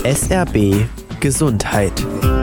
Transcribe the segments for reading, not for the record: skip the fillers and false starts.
SRB Gesundheit.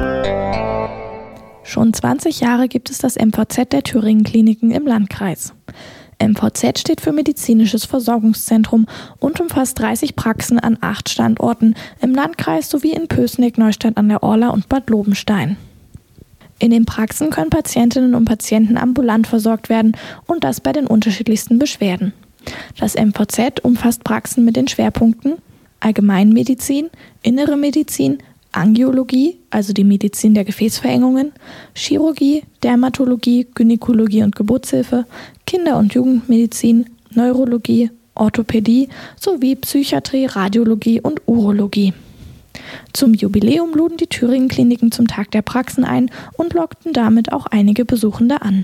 Schon 20 Jahre gibt es das MVZ der Thüringen Kliniken im Landkreis. MVZ steht für Medizinisches Versorgungszentrum und umfasst 30 Praxen an 8 Standorten im Landkreis sowie in Pößneck, Neustadt an der Orla und Bad Lobenstein. In den Praxen können Patientinnen und Patienten ambulant versorgt werden und das bei den unterschiedlichsten Beschwerden. Das MVZ umfasst Praxen mit den Schwerpunkten Allgemeinmedizin, Innere Medizin, Angiologie, also die Medizin der Gefäßverengungen, Chirurgie, Dermatologie, Gynäkologie und Geburtshilfe, Kinder- und Jugendmedizin, Neurologie, Orthopädie sowie Psychiatrie, Radiologie und Urologie. Zum Jubiläum luden die Thüringen Kliniken zum Tag der Praxen ein und lockten damit auch einige Besuchende an.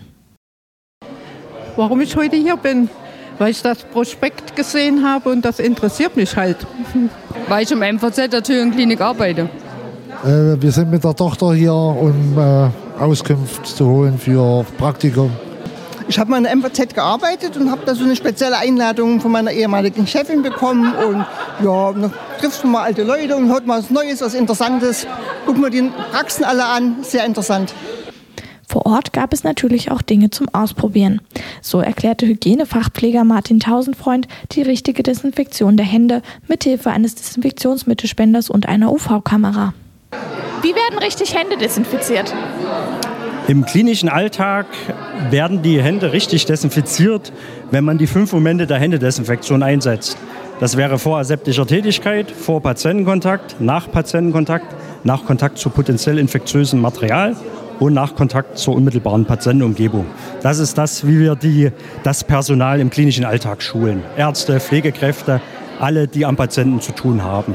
Warum ich heute hier bin? Weil ich das Prospekt gesehen habe und das interessiert mich halt. Weil ich im MVZ der Thüringen Klinik arbeite. Wir sind mit der Tochter hier, um Auskunft zu holen für Praktikum. Ich habe mal in der MVZ gearbeitet und habe da so eine spezielle Einladung von meiner ehemaligen Chefin bekommen. Und ja, dann triffst du mal alte Leute und hört mal was Neues, was Interessantes. Guck mal die Praxen alle an, sehr interessant. Vor Ort gab es natürlich auch Dinge zum Ausprobieren. So erklärte Hygienefachpfleger Martin Tausendfreund die richtige Desinfektion der Hände mithilfe eines Desinfektionsmittelspenders und einer UV-Kamera. Wie werden richtig Hände desinfiziert? Im klinischen Alltag werden die Hände richtig desinfiziert, wenn man die 5 Momente der Händedesinfektion einsetzt. Das wäre vor aseptischer Tätigkeit, vor Patientenkontakt, nach Patientenkontakt, nach Kontakt zu potenziell infektiösem Material und nach Kontakt zur unmittelbaren Patientenumgebung. Das ist das, wie wir das Personal im klinischen Alltag schulen. Ärzte, Pflegekräfte, alle, die am Patienten zu tun haben.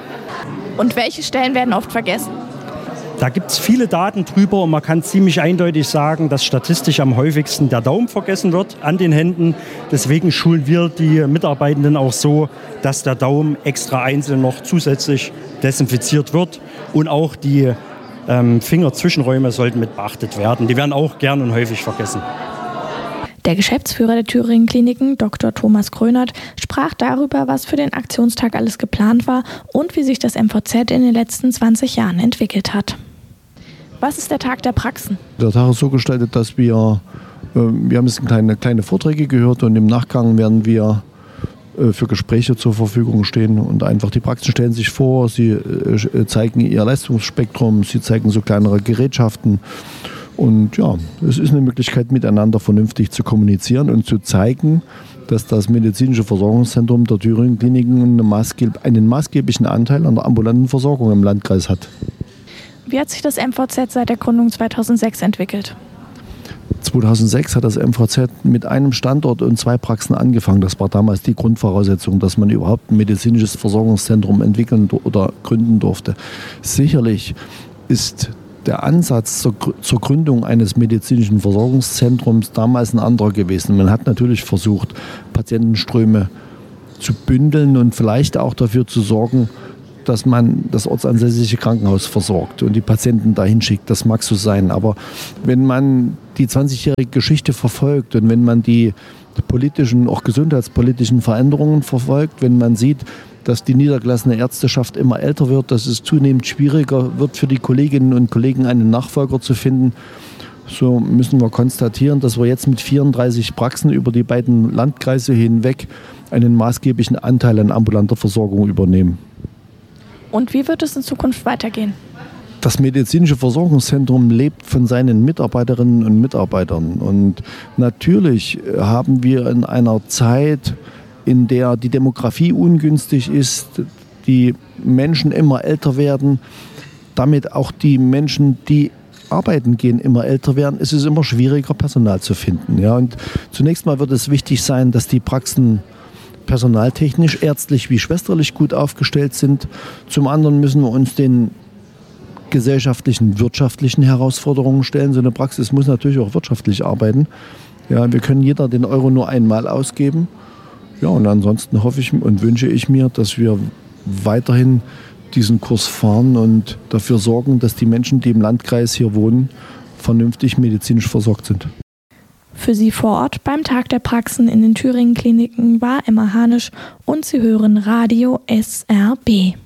Und welche Stellen werden oft vergessen? Da gibt es viele Daten drüber und man kann ziemlich eindeutig sagen, dass statistisch am häufigsten der Daumen vergessen wird an den Händen. Deswegen schulen wir die Mitarbeitenden auch so, dass der Daumen extra einzeln noch zusätzlich desinfiziert wird und auch die Fingerzwischenräume sollten mit beachtet werden. Die werden auch gern und häufig vergessen. Der Geschäftsführer der Thüringen Kliniken, Dr. Thomas Krönert, sprach darüber, was für den Aktionstag alles geplant war und wie sich das MVZ in den letzten 20 Jahren entwickelt hat. Was ist der Tag der Praxen? Der Tag ist so gestaltet, dass wir haben jetzt kleine Vorträge gehört und im Nachgang werden wir für Gespräche zur Verfügung stehen und einfach die Praxen stellen sich vor, sie zeigen ihr Leistungsspektrum, sie zeigen so kleinere Gerätschaften und ja, es ist eine Möglichkeit miteinander vernünftig zu kommunizieren und zu zeigen, dass das medizinische Versorgungszentrum der Thüringen Kliniken einen maßgeblichen Anteil an der ambulanten Versorgung im Landkreis hat. Wie hat sich das MVZ seit der Gründung 2006 entwickelt? 2006 hat das MVZ mit einem Standort und 2 Praxen angefangen. Das war damals die Grundvoraussetzung, dass man überhaupt ein medizinisches Versorgungszentrum entwickeln oder gründen durfte. Sicherlich ist der Ansatz zur Gründung eines medizinischen Versorgungszentrums damals ein anderer gewesen. Man hat natürlich versucht, Patientenströme zu bündeln und vielleicht auch dafür zu sorgen, dass man das ortsansässige Krankenhaus versorgt und die Patienten dahin schickt. Das mag so sein. Aber wenn man die 20-jährige Geschichte verfolgt und wenn man die politischen, auch gesundheitspolitischen Veränderungen verfolgt, wenn man sieht, dass die niedergelassene Ärzteschaft immer älter wird, dass es zunehmend schwieriger wird für die Kolleginnen und Kollegen, einen Nachfolger zu finden, so müssen wir konstatieren, dass wir jetzt mit 34 Praxen über die beiden Landkreise hinweg einen maßgeblichen Anteil an ambulanter Versorgung übernehmen. Und wie wird es in Zukunft weitergehen? Das medizinische Versorgungszentrum lebt von seinen Mitarbeiterinnen und Mitarbeitern. Und natürlich haben wir in einer Zeit, in der die Demografie ungünstig ist, die Menschen immer älter werden, damit auch die Menschen, die arbeiten gehen, immer älter werden, ist es immer schwieriger, Personal zu finden. Ja, und zunächst mal wird es wichtig sein, dass die Praxen personaltechnisch, ärztlich wie schwesterlich gut aufgestellt sind. Zum anderen müssen wir uns den gesellschaftlichen, wirtschaftlichen Herausforderungen stellen. So eine Praxis muss natürlich auch wirtschaftlich arbeiten. Ja, wir können jeder den Euro nur einmal ausgeben. Ja, und ansonsten hoffe ich und wünsche ich mir, dass wir weiterhin diesen Kurs fahren und dafür sorgen, dass die Menschen, die im Landkreis hier wohnen, vernünftig medizinisch versorgt sind. Für Sie vor Ort beim Tag der Praxen in den Thüringen Kliniken war Emma Hanisch und Sie hören Radio SRB.